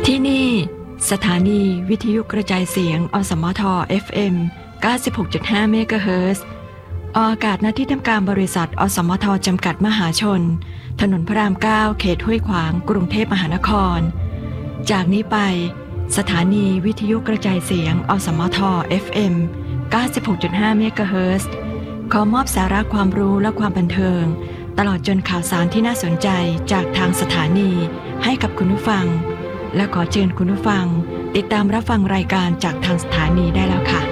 ที่นี่สถานีวิทยุกระจายเสียงอสมท FM 96.5 เมกะเฮิรตซ์ออกอากาศณที่ทำการบริษัทอสมทจำกัดมหาชนถนนพระราม 9 เขตห้วยขวางกรุงเทพมหานครจากนี้ไปสถานีวิทยุกระจายเสียงอสมท FM 96.5 เมกะเฮิรตซ์ขอมอบสาระความรู้และความบันเทิงตลอดจนข่าวสารที่น่าสนใจจากทางสถานีให้กับคุณผู้ฟังและขอเชิญคุณผู้ฟังติดตามรับฟังรายการจากทางสถานีได้แล้วค่ะ